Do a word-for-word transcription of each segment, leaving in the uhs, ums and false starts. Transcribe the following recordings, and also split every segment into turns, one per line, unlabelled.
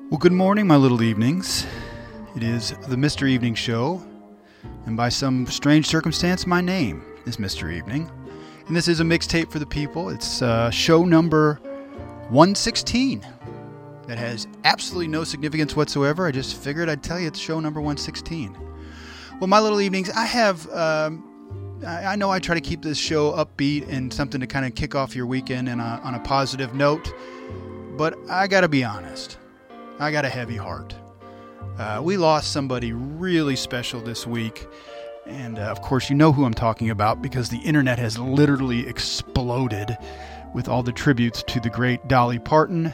Well, good morning, my little evenings. It is the Mister Evening Show, and by some strange circumstance, my name is Mister Evening. And this is a mixtape for the people. It's uh, show number one sixteen. That has absolutely no significance whatsoever. I just figured I'd tell you it's show number one sixteen. Well, my little evenings, I have, um, I, I know I try to keep this show upbeat and something to kind of kick off your weekend and a, on a positive note, but I gotta be honest. I got a heavy heart. Uh, we lost somebody really special this week. And uh, of course, you know who I'm talking about because the internet has literally exploded with all the tributes to the great Dolly Parton.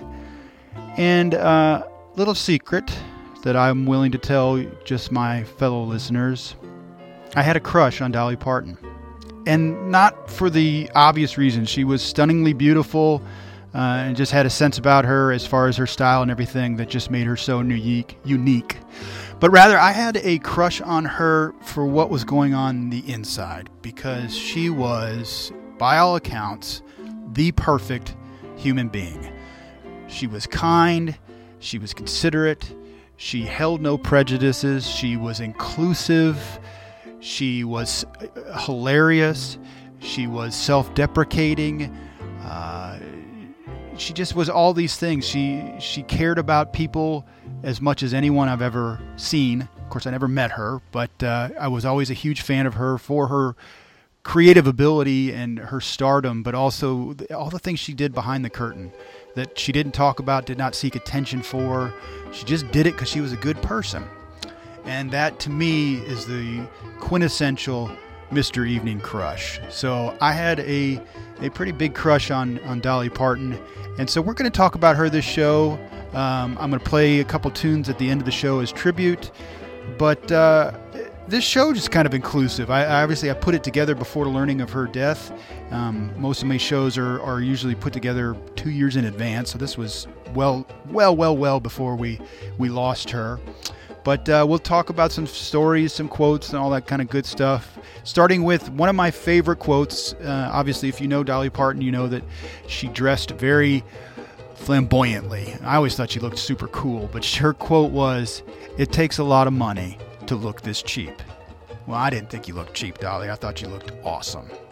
And uh, little secret that I'm willing to tell just my fellow listeners. I had a crush on Dolly Parton. And not for the obvious reason. She was stunningly beautiful. Uh, and just had a sense about her as far as her style and everything that just made her so unique, unique. But rather, I had a crush on her for what was going on the inside because she was, by all accounts, the perfect human being. She was kind, she was considerate, she held no prejudices, she was inclusive, she was hilarious, she was self-deprecating, uh, She just was all these things. She she cared about people as much as anyone I've ever seen. Of course, I never met her, but uh, I was always a huge fan of her for her creative ability and her stardom, but also all the things she did behind the curtain that she didn't talk about, did not seek attention for. She just did it because she was a good person. And that, to me, is the quintessential Mister Evening crush. So I had a a pretty big crush on, on Dolly Parton. And so we're going to talk about her this show. Um, I'm going to play a couple tunes at the end of the show as tribute. But uh, this show is kind of inclusive. I, I obviously I put it together before the learning of her death. Um, most of my shows are, are usually put together two years in advance. So this was well, well, well, well before we, we lost her. But uh, we'll talk about some stories, some quotes, and all that kind of good stuff. Starting with one of my favorite quotes. Uh, obviously, if you know Dolly Parton, you know that she dressed very flamboyantly. I always thought she looked super cool. But her quote was, "It takes a lot of money to look this cheap." Well, I didn't think you looked cheap, Dolly. I thought you looked awesome.